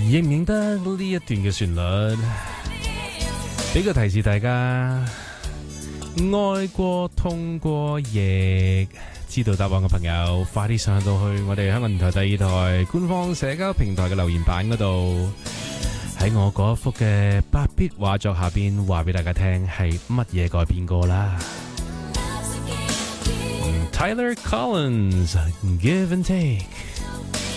認唔認得呢一段嘅旋律？俾個提示大家，愛過痛過亦知道答案嘅朋友，快啲上到去我哋香港電台第二台官方社交平台嘅留言板嗰度，喺我嗰幅嘅8 bit 畫作下邊話俾大家聽係乜嘢改編歌啦。Tyler Collins Give and Take。